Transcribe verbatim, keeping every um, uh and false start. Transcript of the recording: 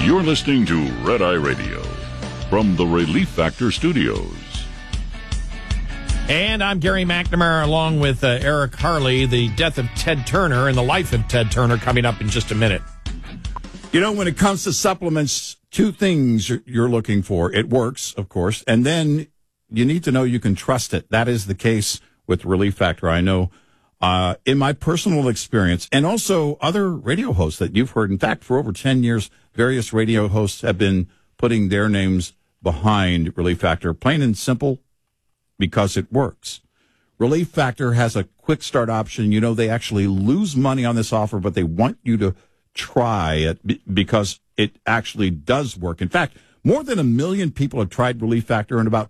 You're listening to Red Eye Radio from the Relief Factor Studios. And I'm Gary McNamara along with uh, Eric Harley, the death of Ted Turner and the life of Ted Turner coming up in just a minute. You know, when it comes to supplements, two things you're looking for. It works, of course, and then you need to know you can trust it. That is the case with Relief Factor. I know uh, in my personal experience, and also other radio hosts that you've heard. In fact, for over ten years, various radio hosts have been putting their names behind Relief Factor, plain and simple, because it works. Relief Factor has a quick start option. You know, they actually lose money on this offer, but they want you to try it because it actually does work. In fact, more than a million people have tried Relief Factor, and about